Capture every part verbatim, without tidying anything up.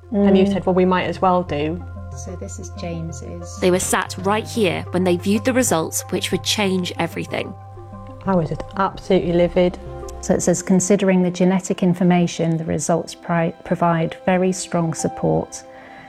Mm. And you said, well, we might as well do. So this is James's. They were sat right here when they viewed the results, which would change everything. I was just absolutely livid. So it says, considering the genetic information, the results pri- provide very strong support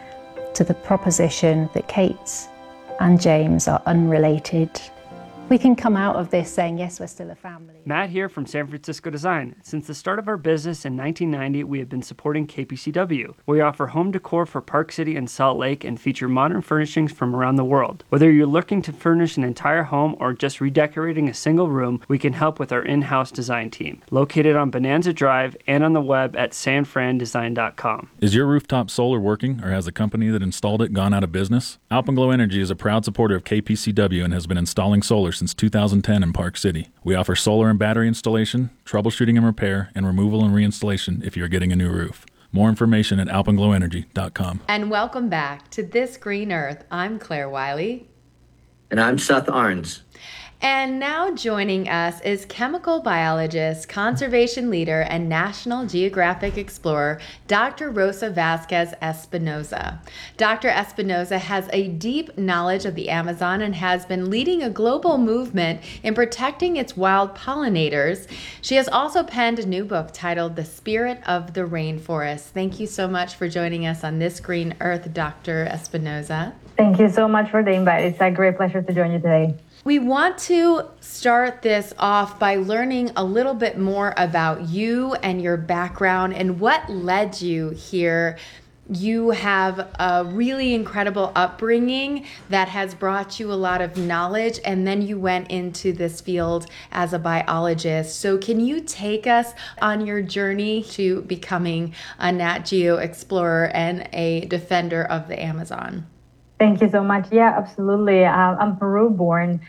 to the proposition that Kate and James are unrelated. We can come out of this saying, yes, we're still a family. Matt here from San Francisco Design. Since the start of our business in nineteen ninety, we have been supporting K P C W. We offer home decor for Park City and Salt Lake and feature modern furnishings from around the world. Whether you're looking to furnish an entire home or just redecorating a single room, we can help with our in-house design team. Located on Bonanza Drive and on the web at san fran design dot com. Is your rooftop solar working, or has the company that installed it gone out of business? Alpenglow Energy is a proud supporter of K P C W and has been installing solar since two thousand ten in Park City. We offer solar and battery installation, troubleshooting and repair, and removal and reinstallation if you're getting a new roof. More information at alpenglow energy dot com. And welcome back to This Green Earth. I'm Claire Wiley. And I'm Seth Arns. And now joining us is chemical biologist, conservation leader, and National Geographic explorer, Doctor Rosa Vasquez Espinoza. Doctor Espinoza has a deep knowledge of the Amazon and has been leading a global movement in protecting its wild pollinators. She has also penned a new book titled The Spirit of the Rainforest. Thank you so much for joining us on This Green Earth, Doctor Espinoza. Thank you so much for the invite. It's a great pleasure to join you today. We want to start this off by learning a little bit more about you and your background and what led you here. You have a really incredible upbringing that has brought you a lot of knowledge, and then you went into this field as a biologist. So can you take us on your journey to becoming a Nat Geo explorer and a defender of the Amazon? Thank you so much. Yeah, absolutely. Uh, I'm Peru born,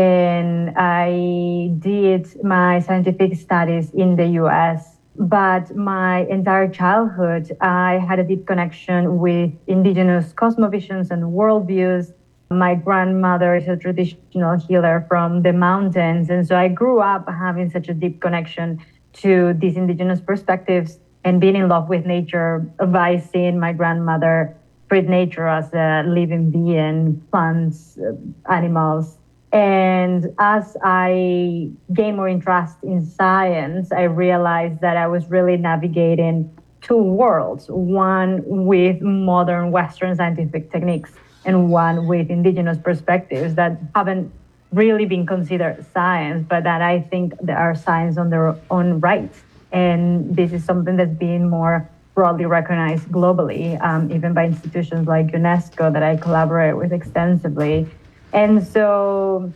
and I did my scientific studies in the U S, but my entire childhood, I had a deep connection with indigenous cosmovisions and worldviews. My grandmother is a traditional healer from the mountains, and so I grew up having such a deep connection to these indigenous perspectives and being in love with nature by seeing my grandmother treat nature as a living being, plants, animals. And as I gained more interest in science, I realized that I was really navigating two worlds, one with modern Western scientific techniques and one with indigenous perspectives that haven't really been considered science, but that I think that are science on their own right. And this is something that's being more broadly recognized globally, um, even by institutions like UNESCO that I collaborate with extensively. And so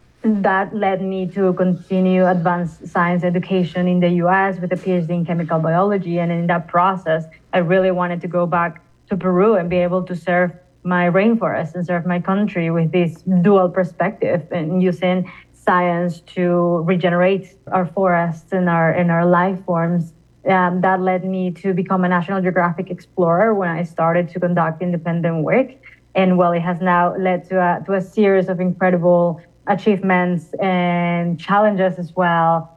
that led me to continue advanced science education in the U S with a PhD in chemical biology. And in that process, I really wanted to go back to Peru and be able to serve my rainforest and serve my country with this dual perspective and using science to regenerate our forests and our, and our life forms. Um, that led me to become a National Geographic explorer when I started to conduct independent work. And well, it has now led to a, to a series of incredible achievements and challenges as well.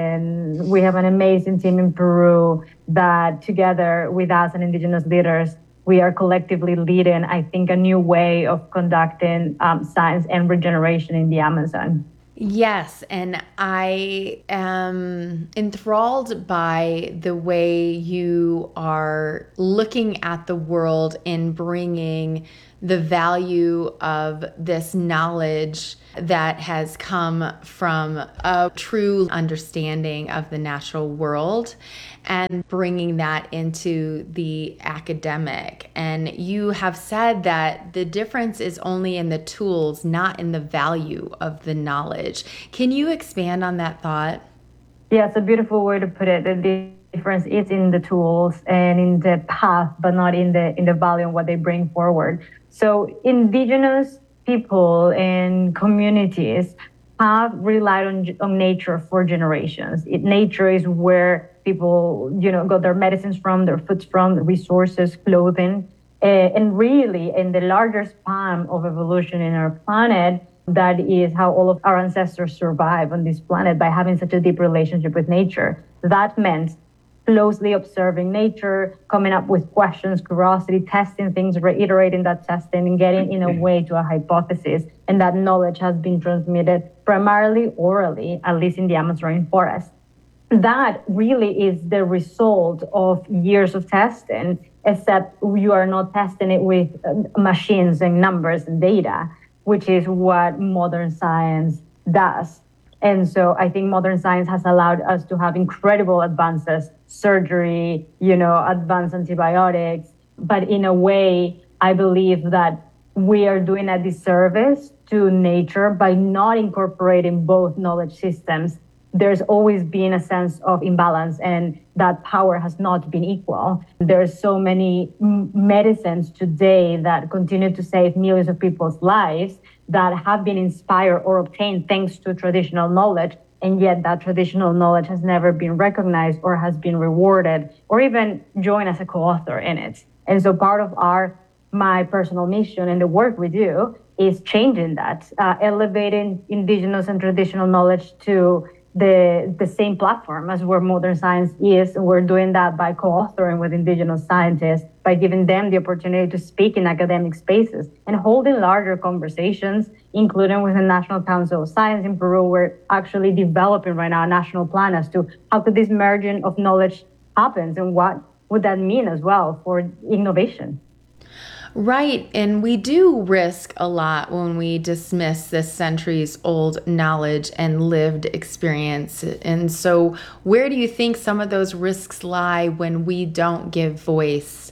And we have an amazing team in Peru that together with us and indigenous leaders, we are collectively leading, I think, a new way of conducting um, science and regeneration in the Amazon. Yes, and I am enthralled by the way you are looking at the world and bringing the value of this knowledge that has come from a true understanding of the natural world and bringing that into the academic. And you have said that the difference is only in the tools, not in the value of the knowledge. Can you expand on that thought? Yeah, it's a beautiful way to put it. The difference is in the tools and in the path, but not in the in the value and what they bring forward. So indigenous people and communities have relied on, on nature for generations. It, nature is where people, you know, got their medicines from, their foods from, the resources, clothing. Uh, and really, in the larger span of evolution in our planet, that is how all of our ancestors survive on this planet, by having such a deep relationship with nature. That meant closely observing nature, coming up with questions, curiosity, testing things, reiterating that testing, and getting in a way to a hypothesis. And that knowledge has been transmitted primarily orally, at least in the Amazon rainforest. That really is the result of years of testing, except you are not testing it with machines and numbers and data, which is what modern science does. And so I think modern science has allowed us to have incredible advances, surgery, you know, advanced antibiotics. But in a way, I believe that we are doing a disservice to nature by not incorporating both knowledge systems. There's always been a sense of imbalance, and that power has not been equal. There's so many m- medicines today that continue to save millions of people's lives that have been inspired or obtained thanks to traditional knowledge, and yet that traditional knowledge has never been recognized or has been rewarded or even joined as a co-author in it. And so part of our, my personal mission and the work we do is changing that, uh, elevating indigenous and traditional knowledge to the the same platform as where modern science is. And we're doing that by co-authoring with indigenous scientists, by giving them the opportunity to speak in academic spaces and holding larger conversations, including with the National Council of Science in Peru. We're actually developing right now a national plan as to how could this merging of knowledge happens and what would that mean as well for innovation. Right. And we do risk a lot when we dismiss this centuries old knowledge and lived experience. And so where do you think some of those risks lie when we don't give voice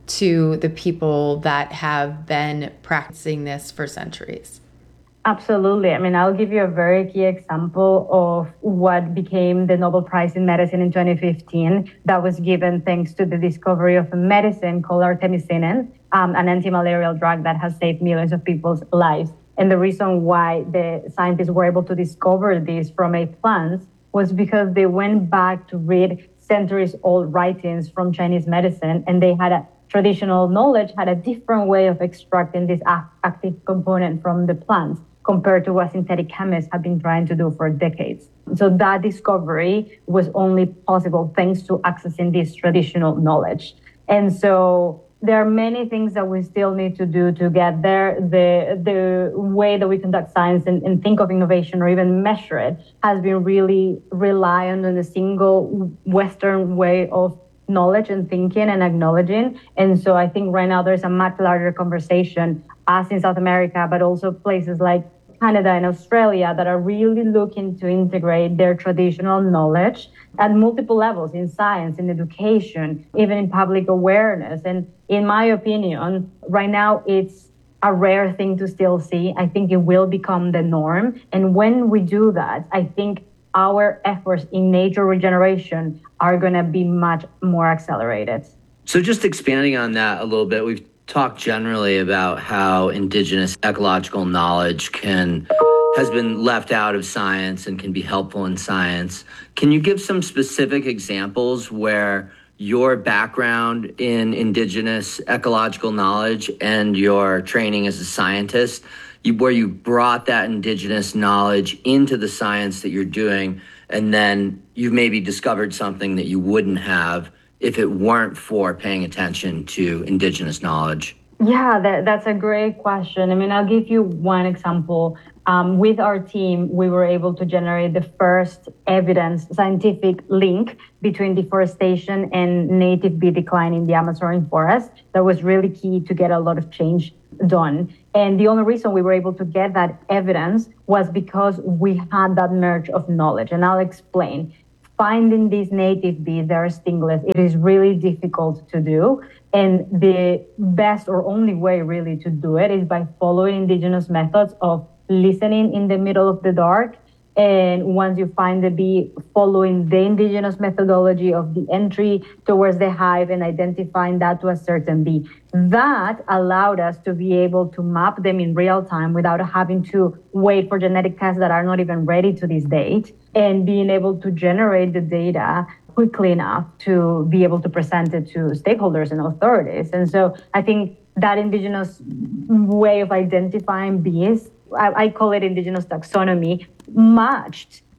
to the people that have been practicing this for centuries? Absolutely. I mean, I'll give you a very key example of what became the Nobel Prize in Medicine in twenty fifteen. That was given thanks to the discovery of a medicine called artemisinin, um, an anti-malarial drug that has saved millions of people's lives. And the reason why the scientists were able to discover this from a plant was because they went back to read centuries-old writings from Chinese medicine, and they had a traditional knowledge had a different way of extracting this active component from the plant compared to what synthetic chemists have been trying to do for decades. So that discovery was only possible thanks to accessing this traditional knowledge. And so there are many things that we still need to do to get there. The the way that we conduct science and, and think of innovation or even measure it has been really reliant on a single Western way of knowledge and thinking and acknowledging. And so I think right now there's a much larger conversation, as in South America, but also places like Canada and Australia that are really looking to integrate their traditional knowledge at multiple levels in science, in education, even in public awareness. And in my opinion, right now it's a rare thing to still see. I think it will become the norm. And when we do that, I think our efforts in nature regeneration are going to be much more accelerated. So just expanding on that a little bit, we've talked generally about how indigenous ecological knowledge can has been left out of science and can be helpful in science. Can you give some specific examples where your background in indigenous ecological knowledge and your training as a scientist, you, where you brought that indigenous knowledge into the science that you're doing, and then you've maybe discovered something that you wouldn't have if it weren't for paying attention to indigenous knowledge? Yeah, that, that's a great question. I mean, I'll give you one example. Um, with our team, we were able to generate the first evidence, scientific link between deforestation and native bee decline in the Amazon rainforest. That was really key to get a lot of change done. And the only reason we were able to get that evidence was because we had that merge of knowledge. And I'll explain. Finding these native bees that are stingless, it is really difficult to do. And the best or only way really to do it is by following indigenous methods of listening in the middle of the dark. And once you find the bee, following the indigenous methodology of the entry towards the hive and identifying that to a certain bee. That allowed us to be able to map them in real time without having to wait for genetic tests that are not even ready to this date, and being able to generate the data quickly enough to be able to present it to stakeholders and authorities. And so I think that indigenous way of identifying bees, I, I call it indigenous taxonomy, matched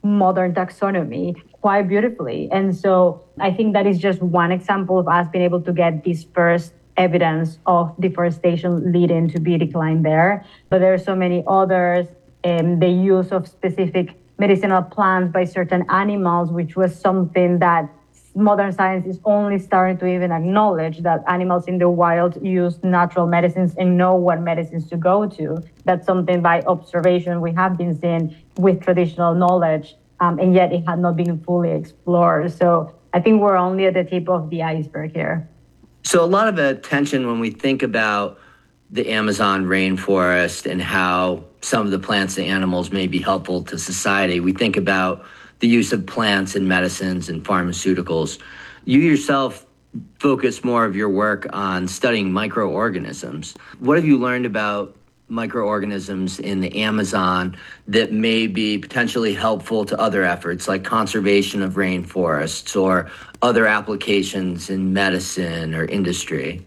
modern taxonomy quite beautifully. And so I think that is just one example of us being able to get this first evidence of deforestation leading to bee decline there. But there are so many others, um, the use of specific medicinal plants by certain animals, which was something that modern science is only starting to even acknowledge, that animals in the wild use natural medicines and know what medicines to go to. That's something by observation we have been seeing with traditional knowledge, um, and yet it had not been fully explored. So I think we're only at the tip of the iceberg here. So a lot of attention when we think about the Amazon rainforest and how some of the plants and animals may be helpful to society, we think about the use of plants in medicines and pharmaceuticals. You yourself focus more of your work on studying microorganisms. What have you learned about microorganisms in the Amazon that may be potentially helpful to other efforts like conservation of rainforests or other applications in medicine or industry?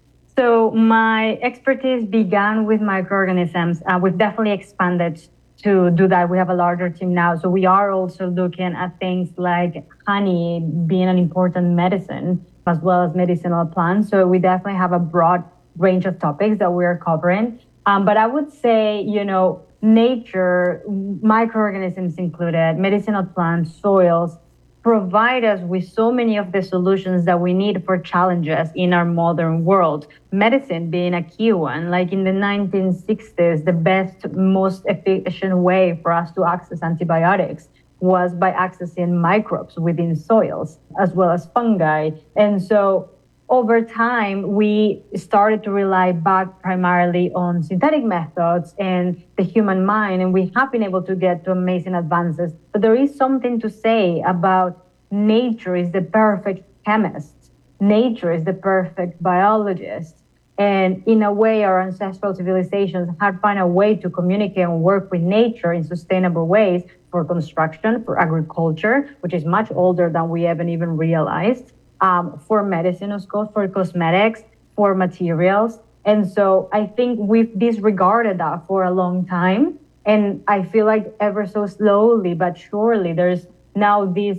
So my expertise began with microorganisms. Uh, we've definitely expanded to do that. We have a larger team now. So we are also looking at things like honey being an important medicine, as well as medicinal plants. So we definitely have a broad range of topics that we're covering. Um, but I would say, you know, nature, microorganisms included, medicinal plants, soils, provide us with so many of the solutions that we need for challenges in our modern world. Medicine being a key one. Like in the nineteen sixties, the best, most efficient way for us to access antibiotics was by accessing microbes within soils, as well as fungi. And so over time, we started to rely back primarily on synthetic methods and the human mind, and we have been able to get to amazing advances. But there is something to say about nature is the perfect chemist. Nature is the perfect biologist. And in a way, our ancestral civilizations had found a way to communicate and work with nature in sustainable ways for construction, for agriculture, which is much older than we haven't even realized. Um, for medicine, of course, for cosmetics, for materials. And so I think we've disregarded that for a long time. And I feel like ever so slowly but surely, there's now this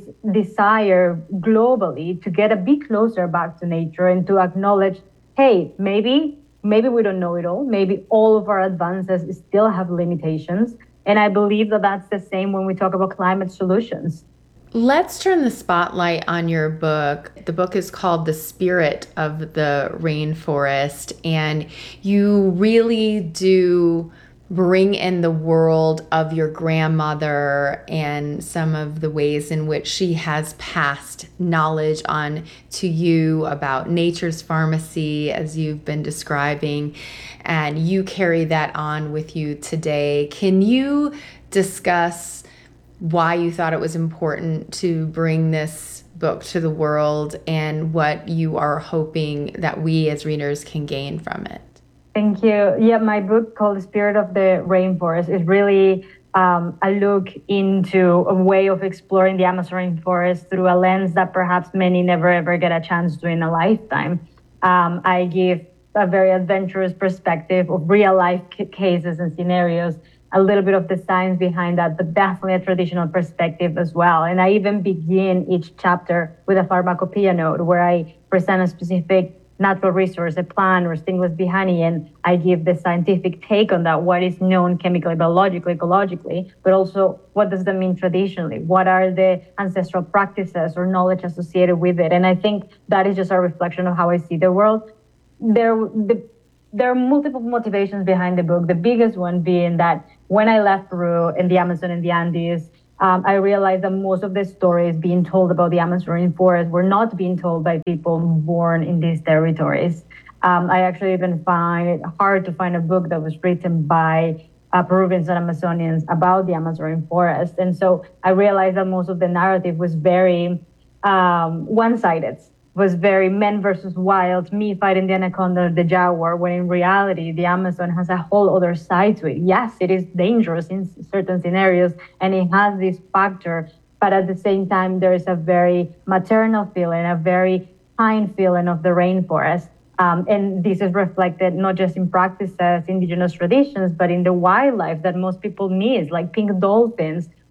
desire globally to get a bit closer back to nature and to acknowledge, hey, maybe, maybe we don't know it all. Maybe all of our advances still have limitations. And I believe that that's the same when we talk about climate solutions. Let's turn the spotlight on your book. The book is called The Spirit of the Rainforest, and you really do bring in the world of your grandmother and some of the ways in which she has passed knowledge on to you about nature's pharmacy, as you've been describing, and you carry that on with you today. Can you discuss why you thought it was important to bring this book to the world and what you are hoping that we as readers can gain from it? Thank you. Yeah, my book called The Spirit of the Rainforest is really um, a look into a way of exploring the Amazon rainforest through a lens that perhaps many never ever get a chance to in a lifetime. Um, I give a very adventurous perspective of real life c- cases and scenarios, a little bit of the science behind that, but definitely a traditional perspective as well. And I even begin each chapter with a pharmacopoeia note where I present a specific natural resource, a plant or stingless bee honey, and I give the scientific take on that, what is known chemically, biologically, ecologically, but also what does that mean traditionally? What are the ancestral practices or knowledge associated with it? And I think that is just a reflection of how I see the world. There, the, there are multiple motivations behind the book, the biggest one being that when I left Peru and the Amazon and the Andes, um, I realized that most of the stories being told about the Amazon rainforest were not being told by people born in these territories. Um, I actually even find it hard to find a book that was written by uh, Peruvians and Amazonians about the Amazon rainforest. And so I realized that most of the narrative was very um, one-sided. Was very men versus wild, me fighting the anaconda or the jaguar, when in reality, the Amazon has a whole other side to it. Yes, it is dangerous in certain scenarios, and it has this factor, but at the same time, there is a very maternal feeling, a very kind feeling of the rainforest. Um, and this is reflected not just in practices, indigenous traditions, but in the wildlife that most people miss, like pink dolphins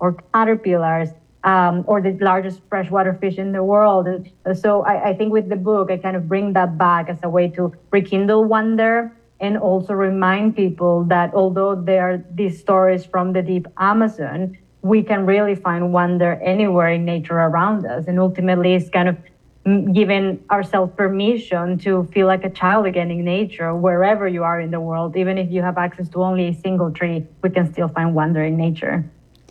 or caterpillars, um, or the largest freshwater fish in the world. And so I, I think with the book, I kind of bring that back as a way to rekindle wonder and also remind people that although there are these stories from the deep Amazon, we can really find wonder anywhere in nature around us. And ultimately, it's kind of giving ourselves permission to feel like a child again in nature, wherever you are in the world. Even if you have access to only a single tree, we can still find wonder in nature.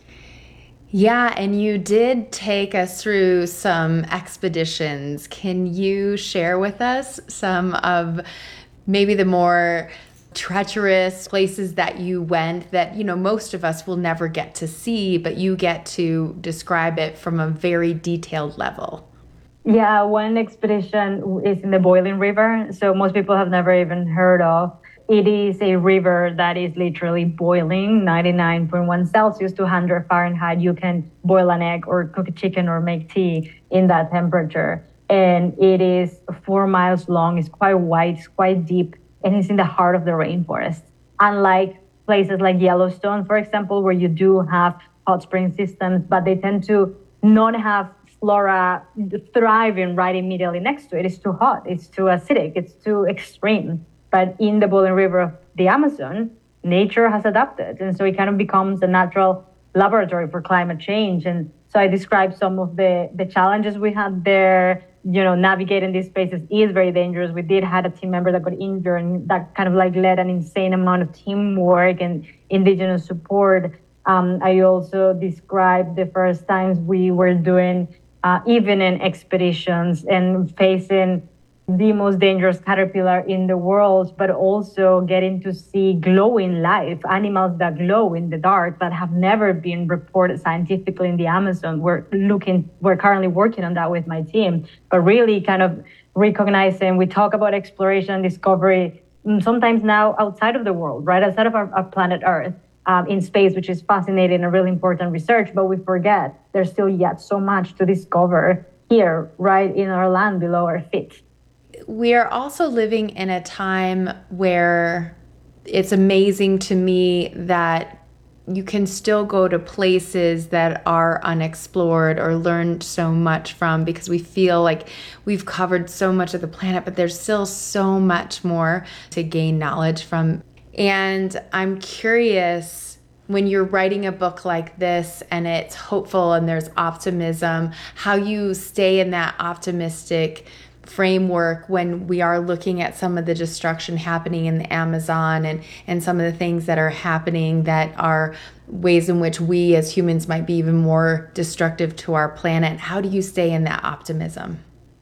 Yeah, and you did take us through some expeditions. Can you share with us some of maybe the more treacherous places that you went that, you know, most of us will never get to see, but you get to describe it from a very detailed level? Yeah, one expedition is in the Boiling River. So most people have never even heard of. It is a river that is literally boiling, ninety-nine point one Celsius to one hundred Fahrenheit. You can boil an egg or cook a chicken or make tea in that temperature. And it is four miles long. It's quite wide, it's quite deep, and it's in the heart of the rainforest. Unlike places like Yellowstone, for example, where you do have hot spring systems, but they tend to not have flora thriving right immediately next to it. It's too hot, it's too acidic, it's too extreme. But in the Boiling River of the Amazon, nature has adapted. And so it kind of becomes a natural laboratory for climate change. And so I described some of the, the challenges we had there. You know, navigating these spaces is very dangerous. We did have a team member that got injured, and that kind of like led an insane amount of teamwork and indigenous support. Um, I also described the first times we were doing Uh, evening expeditions and facing the most dangerous caterpillar in the world, but also getting to see glowing life, animals that glow in the dark that have never been reported scientifically in the Amazon. We're looking, we're currently working on that with my team, but really kind of recognizing, we talk about exploration and discovery sometimes now outside of the world, right? Outside of our, our planet Earth. Um, in space, which is fascinating and really important research, but we forget there's still yet so much to discover here, right in our land below our feet. We are also living in a time where it's amazing to me that you can still go to places that are unexplored or learn so much from, because we feel like we've covered so much of the planet, but there's still so much more to gain knowledge from. And I'm curious, when you're writing a book like this and it's hopeful and there's optimism, how you stay in that optimistic framework when we are looking at some of the destruction happening in the Amazon and, and some of the things that are happening that are ways in which we as humans might be even more destructive to our planet. How do you stay in that optimism?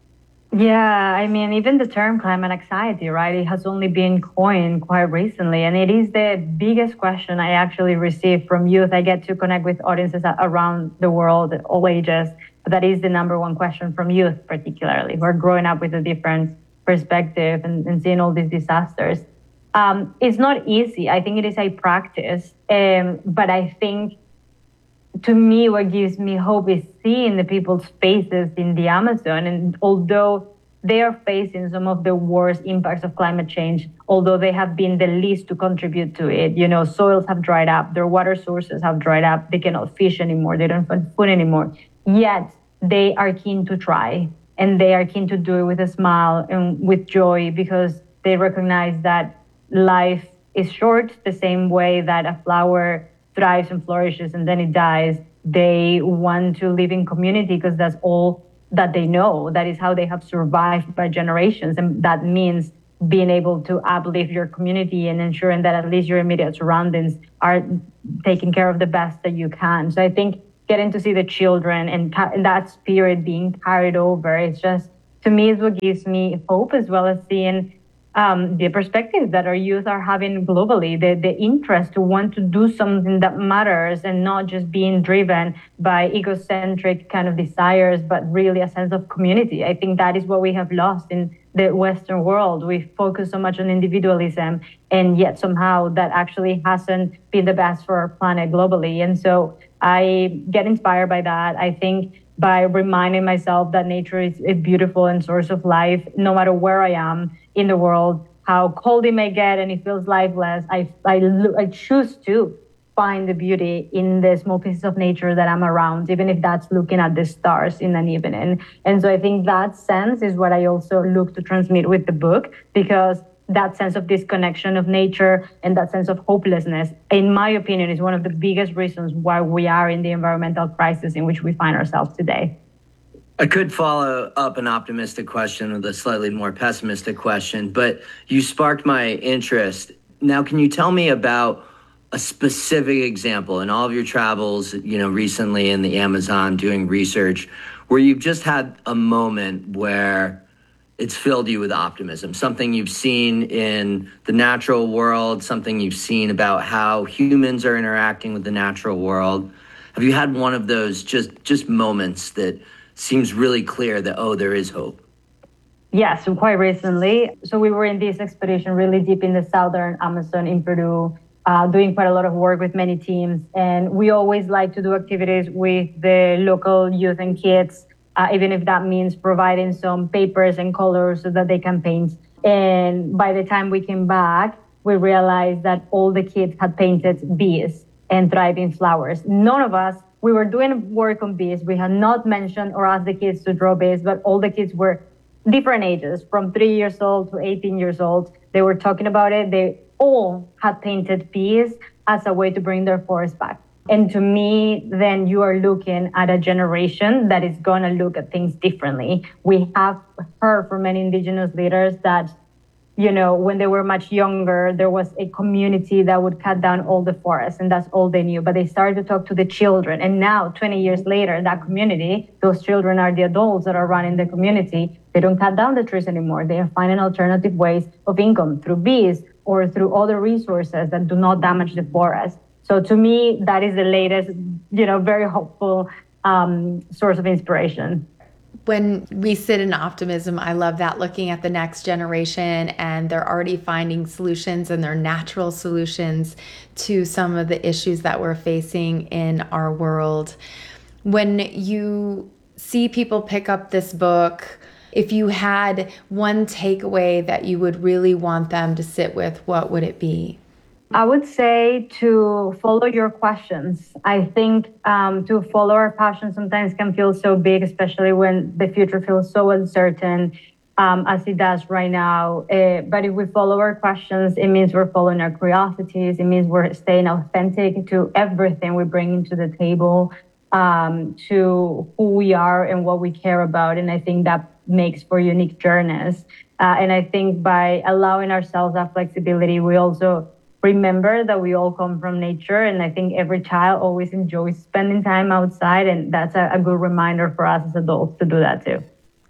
Yeah, I mean, even the term climate anxiety, right? It has only been coined quite recently, and it is the biggest question I actually receive from youth. I get to connect with audiences around the world, all ages, but that is the number one question from youth, particularly, who are growing up with a different perspective and, and seeing all these disasters. Um, it's not easy. I think it is a practice, um, but I think to me, what gives me hope is seeing the people's faces in the Amazon. And although they are facing some of the worst impacts of climate change, although they have been the least to contribute to it, you know, soils have dried up, their water sources have dried up, they cannot fish anymore, they don't find food anymore. Yet they are keen to try, and they are keen to do it with a smile and with joy, because they recognize that life is short, the same way that a flower thrives and flourishes and then it dies. They want to live in community because that's all that they know. That is how they have survived by generations. And that means being able to uplift your community and ensuring that at least your immediate surroundings are taking care of the best that you can. So I think getting to see the children and, ca- and that spirit being carried over, it's just, to me, is what gives me hope, as well as seeing Um, the perspectives that our youth are having globally, the, the interest to want to do something that matters and not just being driven by egocentric kind of desires, but really a sense of community. I think that is what we have lost in the Western world. We focus so much on individualism, and yet somehow that actually hasn't been the best for our planet globally. And so I get inspired by that. I think by reminding myself that nature is a beautiful and source of life, no matter where I am in the world, how cold it may get and it feels lifeless, I, I, I choose to find the beauty in the small pieces of nature that I'm around, even if that's looking at the stars in an evening. And so I think that sense is what I also look to transmit with the book, because that sense of disconnection of nature and that sense of hopelessness, in my opinion, is one of the biggest reasons why we are in the environmental crisis in which we find ourselves today. I could follow up an optimistic question with a slightly more pessimistic question, but you sparked my interest. Now, can you tell me about a specific example in all of your travels, you know, recently in the Amazon doing research, where you've just had a moment where it's filled you with optimism, something you've seen in the natural world, something you've seen about how humans are interacting with the natural world? Have you had one of those just, just moments that seems really clear that, oh, there is hope? Yes, quite recently. So we were in this expedition really deep in the southern Amazon in Peru, uh, doing quite a lot of work with many teams. And we always like to do activities with the local youth and kids, uh, even if that means providing some papers and colors so that they can paint. And by the time we came back, we realized that all the kids had painted bees and thriving flowers. None of us, we were doing work on bees. We had not mentioned or asked the kids to draw bees, but all the kids were different ages, from three years old to eighteen years old. They were talking about it. They all had painted bees as a way to bring their forest back. And to me, then you are looking at a generation that is going to look at things differently. We have heard from many indigenous leaders that, you know, when they were much younger, there was a community that would cut down all the forests, and that's all they knew. But they started to talk to the children. And now, twenty years later, that community, those children are the adults that are running the community. They don't cut down the trees anymore. They are finding alternative ways of income through bees or through other resources that do not damage the forest. So to me, that is the latest, you know, very hopeful um, source of inspiration. When we sit in optimism, I love that, looking at the next generation, and they're already finding solutions, and they're natural solutions to some of the issues that we're facing in our world. When you see people pick up this book, if you had one takeaway that you would really want them to sit with, what would it be? I would say to follow your questions. I think um, to follow our passion sometimes can feel so big, especially when the future feels so uncertain um, as it does right now. Uh, but if we follow our questions, it means we're following our curiosities. It means we're staying authentic to everything we bring into the table, um, to who we are and what we care about. And I think that makes for unique journeys. Uh, and I think by allowing ourselves that flexibility, we also remember that we all come from nature. And I think every child always enjoys spending time outside. And that's a, a good reminder for us as adults to do that too.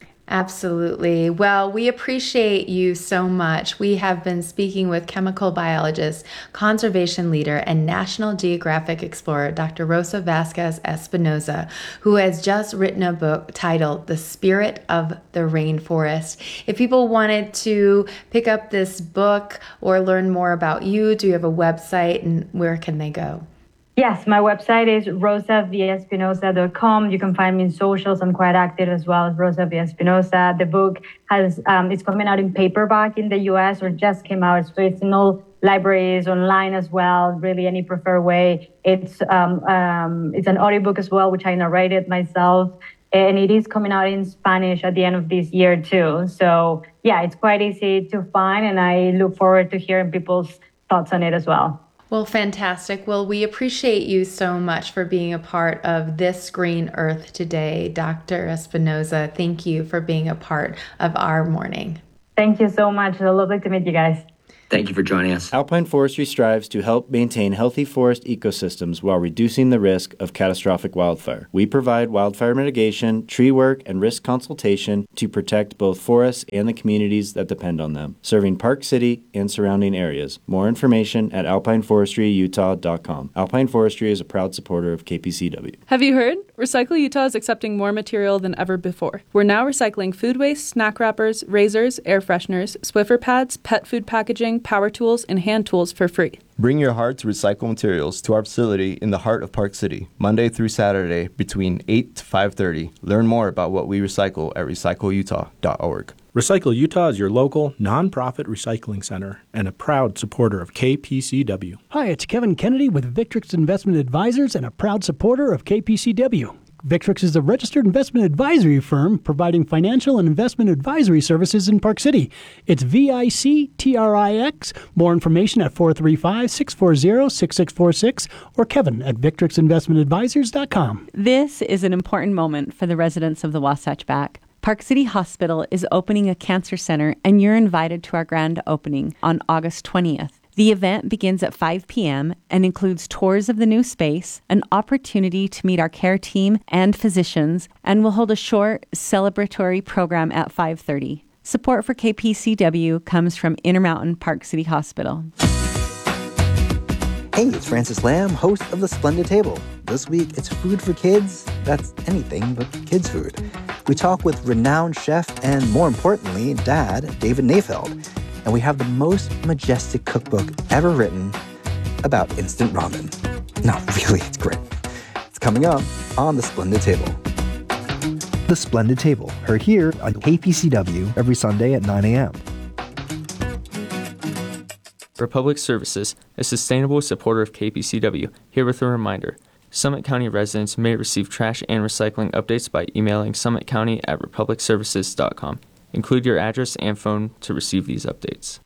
Absolutely. Well, we appreciate you so much. We have been speaking with chemical biologist, conservation leader, and National Geographic explorer, Doctor Rosa Vasquez Espinoza, who has just written a book titled The Spirit of the Rainforest. If people wanted to pick up this book or learn more about you, do you have a website, and where can they go? Yes, my website is rosa v espinosa dot com. You can find me in socials. I'm quite active as well as Rosa V. Espinosa. The book has um, it's coming out in paperback in the U S or just came out. So it's in all libraries, online as well, really any preferred way. It's um, um, it's an audiobook as well, which I narrated myself. And it is coming out in Spanish at the end of this year too. So yeah, it's quite easy to find, and I look forward to hearing people's thoughts on it as well. Well, fantastic. Well, we appreciate you so much for being a part of This Green Earth today, Doctor Espinoza. Thank you for being a part of our morning. Thank you so much. It's lovely to meet you guys. Thank you for joining us. Alpine Forestry strives to help maintain healthy forest ecosystems while reducing the risk of catastrophic wildfire. We provide wildfire mitigation, tree work, and risk consultation to protect both forests and the communities that depend on them, serving Park City and surrounding areas. More information at alpine forestry utah dot com. Alpine Forestry is a proud supporter of K P C W. Have you heard? Recycle Utah is accepting more material than ever before. We're now recycling food waste, snack wrappers, razors, air fresheners, Swiffer pads, pet food packaging, power tools, and hand tools for free. Bring your heart to recycle materials to our facility in the heart of Park City, Monday through Saturday between eight to five thirty. Learn more about what we recycle at recycle utah dot org. Recycle Utah is your local, nonprofit recycling center and a proud supporter of K P C W. Hi, it's Kevin Kennedy with Victrix Investment Advisors and a proud supporter of K P C W. Victrix is a registered investment advisory firm providing financial and investment advisory services in Park City. It's V I C T R I X. More information at four three five, six four zero, six six four six or Kevin at victrix investment advisors dot com. This is an important moment for the residents of the Wasatch Back. Park City Hospital is opening a cancer center, and you're invited to our grand opening on August twentieth. The event begins at five p.m. and includes tours of the new space, an opportunity to meet our care team and physicians, and we'll hold a short celebratory program at five thirty. Support for K P C W comes from Intermountain Park City Hospital. Hey, it's Francis Lamb, host of The Splendid Table. This week, it's food for kids. That's anything but kids' food. We talk with renowned chef and, more importantly, dad, David Nafeld. And we have the most majestic cookbook ever written about instant ramen. No, really, it's great. It's coming up on The Splendid Table. The Splendid Table, heard here on K P C W every Sunday at nine a.m. Republic Services, a sustainable supporter of K P C W, here with a reminder. Summit County residents may receive trash and recycling updates by emailing summitcounty at republic services dot com. Include your address and phone to receive these updates.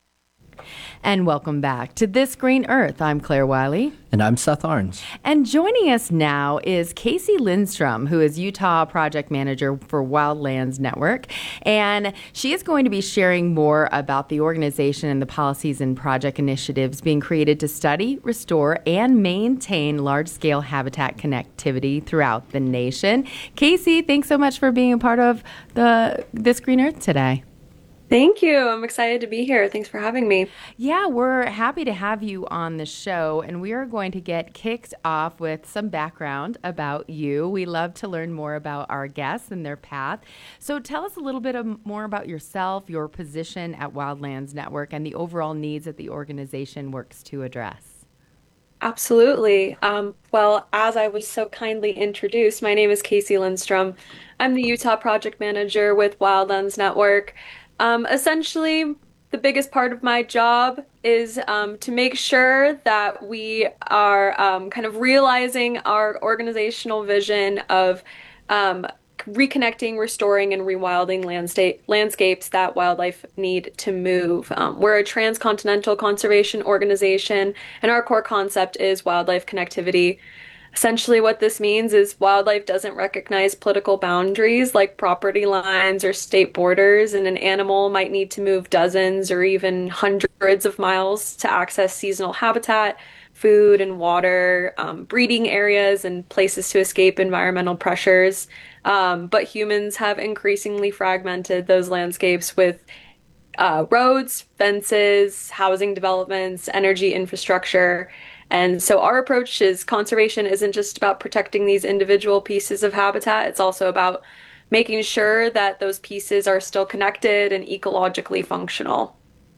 And welcome back to This Green Earth. I'm Claire Wiley. And I'm Seth Arns. And joining us now is Casey Lindstrom, who is Utah Project Manager for Wildlands Network. And she is going to be sharing more about the organization and the policies and project initiatives being created to study, restore, and maintain large-scale habitat connectivity throughout the nation. Casey, thanks so much for being a part of the This Green Earth today. Thank you. I'm excited to be here. Thanks for having me. Yeah, we're happy to have you on the show, and we are going to get kicked off with some background about you. We love to learn more about our guests and their path. So tell us a little bit of, more about yourself, your position at Wildlands Network, and the overall needs that the organization works to address. Absolutely. Um, well, as I was so kindly introduced, my name is Casey Lindstrom. I'm the Utah Project Manager with Wildlands Network. Um, essentially, the biggest part of my job is um, to make sure that we are um, kind of realizing our organizational vision of um, reconnecting, restoring, and rewilding landscape, landscapes that wildlife need to move. Um, we're a transcontinental conservation organization, and our core concept is wildlife connectivity. Essentially, what this means is wildlife doesn't recognize political boundaries like property lines or state borders, and an animal might need to move dozens or even hundreds of miles to access seasonal habitat, food and water, um, breeding areas, and places to escape environmental pressures. Um, but humans have increasingly fragmented those landscapes with uh, roads, fences, housing developments, energy infrastructure. And so our approach is conservation isn't just about protecting these individual pieces of habitat. It's also about making sure that those pieces are still connected and ecologically functional.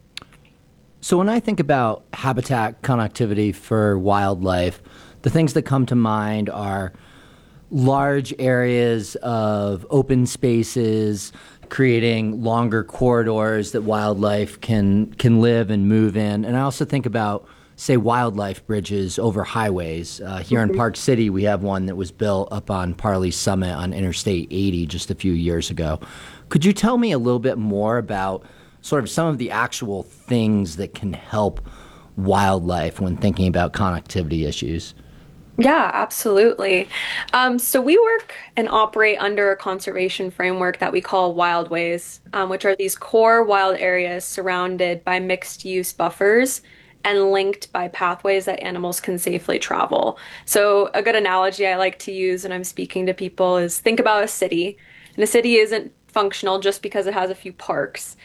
So when I think about habitat connectivity for wildlife, the things that come to mind are large areas of open spaces, creating longer corridors that wildlife can can live and move in. And I also think about, say, wildlife bridges over highways. Uh, here in Park City, we have one that was built up on Parley Summit on Interstate eighty just a few years ago. Could you tell me a little bit more about sort of some of the actual things that can help wildlife when thinking about connectivity issues? Yeah, absolutely. Um, so we work and operate under a conservation framework that we call wildways, um, which are these core wild areas surrounded by mixed-use buffers and linked by pathways that animals can safely travel. So a good analogy I like to use when I'm speaking to people is think about a city. And a city isn't functional just because it has a few parks.